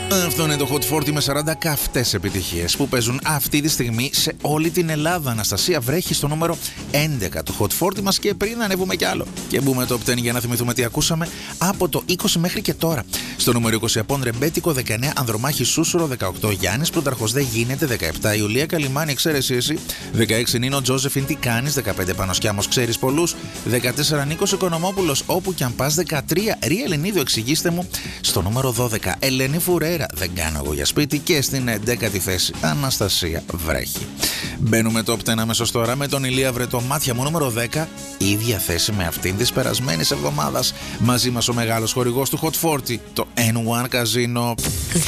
Αυτό είναι το Hot 40 με 40 καυτές επιτυχίες που παίζουν αυτή τη στιγμή σε όλη την Ελλάδα. Αναστασία, βρέχει στο νούμερο 11 του Hot 40 μας, και πριν ανέβουμε κι άλλο και μπούμε top 10 για να θυμηθούμε τι ακούσαμε από το 20 μέχρι και τώρα. Στο νούμερο 20 Απόν Ρεμπέτικο, 19 Ανδρομάχη Σούσουρο, 18 Γιάννης Πλούταρχος Δεν Γίνεται, 17 Ιουλία Καλιμάνη Ξέρεις Εσύ, 16 Νίνο Τζόζεφιν Τι Κάνεις, 15 Πανοσκιάμος Ξέρεις Πολλούς, 14 Νίκος Οικονομόπουλος Όπου κι αν πας, 13 Ρία Ελληνίδου Εξηγήστε Μου, στο νούμερο 12 Ελένη Φουρέρα Δεν Κάνω Εγώ Για Σπίτι, και στην 11η θέση Αναστασία Βρέχει. Μπαίνουμε top 10 αμέσως τώρα με τον Ηλία Βρετό, Μάτια Μου, νούμερο 10, ίδια θέση με αυτήν της περασμένης εβδομάδας. Μαζί μας ο μεγάλος χορηγός του Hot 40, το N1 Casino.